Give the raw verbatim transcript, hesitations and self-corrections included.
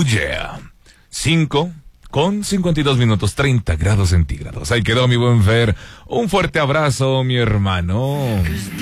Oh yeah. cinco con cincuenta y dos minutos, treinta grados centígrados. Ahí quedó mi buen Fer. Un fuerte abrazo, mi hermano.